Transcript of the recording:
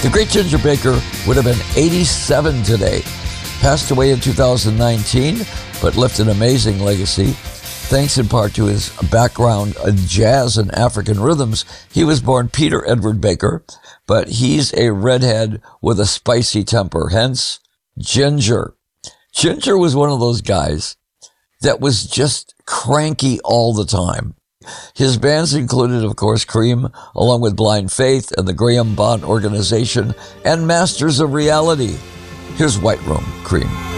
The great Ginger Baker would have been 87 today. Passed away in 2019, but left an amazing legacy. Thanks in part to his background in jazz and African rhythms, he was born Peter Edward Baker, but he's a redhead with a spicy temper, hence Ginger. Ginger was one of those guys that was just cranky all the time. His bands included, of course, Cream, along with Blind Faith and the Graham Bond Organization, and Masters of Reality. Here's White Room, Cream.